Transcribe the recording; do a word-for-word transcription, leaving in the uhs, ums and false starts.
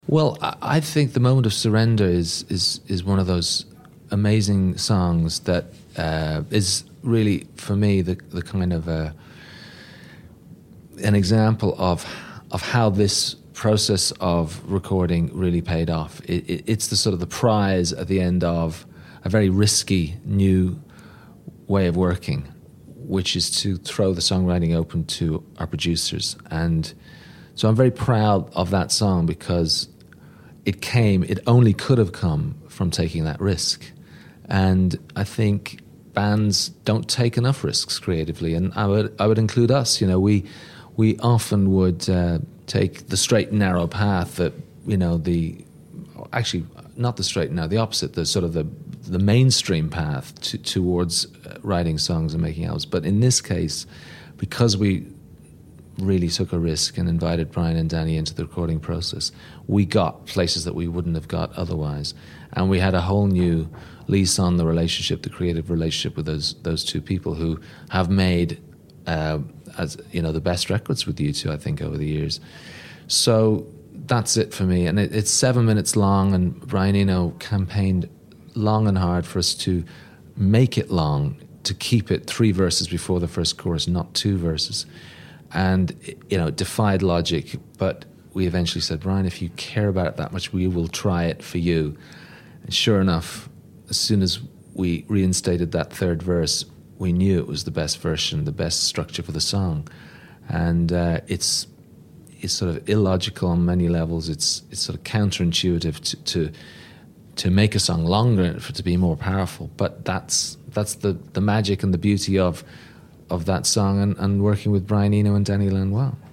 Well, I, I think The Moment of Surrender is is is one of those amazing songs that uh, is really, for me, the the kind of uh, an example of of how this process of recording really paid off. It, it, it's the sort of the prize at the end of a very risky new way of working, which is to throw the songwriting open to our producers. And so I'm very proud of that song because it came, it only could have come from taking that risk. And I think bands don't take enough risks creatively, and I would I would include us. You know, we we often would uh, take the straight and narrow path that, you know, the actually not the straight and narrow, the opposite, the sort of the the mainstream path to, towards uh, writing songs and making albums. But in this case, because we really took a risk and invited Brian and Danny into the recording process, we got places that we wouldn't have got otherwise. And we had a whole new lease on the relationship, the creative relationship with those those two people who have made, uh, as you know, the best records with U two, I think, over the years. So that's it for me. And it, it's seven minutes long, and Brian Eno campaigned long and hard for us to make it long, to keep it three verses before the first chorus, not two verses. And, you know, it defied logic, but we eventually said, Brian, if you care about it that much, we will try it for you. And sure enough, as soon as we reinstated that third verse, we knew it was the best version, the best structure for the song. And uh, it's it's sort of illogical on many levels. It's it's sort of counterintuitive to, to to make a song longer, for it to be more powerful. But that's that's the, the magic and the beauty of of that song, and, and working with Brian Eno and Danny Lanois.